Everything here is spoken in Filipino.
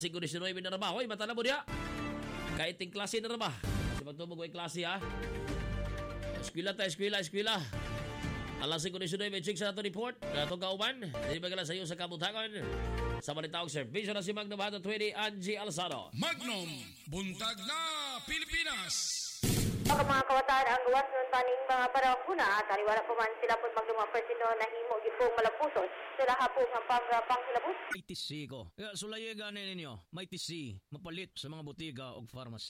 Siguro 19 na ba? Hoy, mata na mo diya. Kahit ting klase na ba? Kasi magtubog ko yung klase ha. Eskwila ta, eskwila. Alas 5:19, chicks sa ato report. Itong kauban, hindi ba kala sa iyo sa kabutangan? Sa manitaong servisyo na si Magnum Hado 20, Angie Alzado. Magnum, buntag na Pilipinas! Mga kawataan ang gawas ng taning mga paranguna at ariwala po man sila po magdumang presino na himo gipong malapuson sila hapong ang pang silabos. May tisi ko. Kaya sulaye ganin ninyo, may tisi, mapalit sa mga butiga o pharmacy.